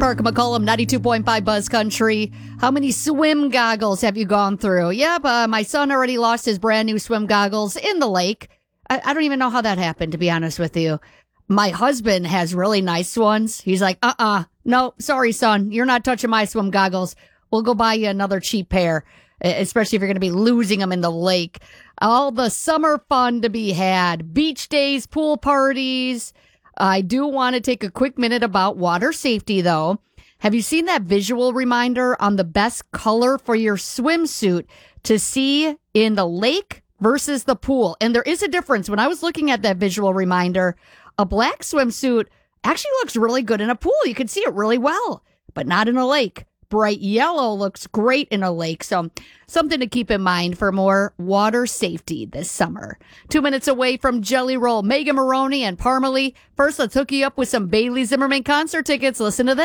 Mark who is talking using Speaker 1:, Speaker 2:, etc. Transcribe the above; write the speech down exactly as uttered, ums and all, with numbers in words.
Speaker 1: Parker McCollum, ninety-two point five Buzz Country. How many swim goggles have you gone through? Yep, uh, my son already lost his brand new swim goggles in the lake. I, I don't even know how that happened, to be honest with you. My husband has really nice ones. He's like, uh-uh, no, sorry, son. You're not touching my swim goggles. We'll go buy you another cheap pair, especially if you're going to be losing them in the lake. All the summer fun to be had. Beach days, pool parties. I do want to take a quick minute about water safety, though. Have you seen that visual reminder on the best color for your swimsuit to see in the lake versus the pool? And there is a difference. When I was looking at that visual reminder, a black swimsuit actually looks really good in a pool. You can see it really well, but not in a lake. Bright yellow looks great in a lake. So something to keep in mind for more water safety this summer. Two minutes away from Jelly Roll, Megan Maroney and Parmalee. First, let's hook you up with some Bailey Zimmerman concert tickets. Listen to this.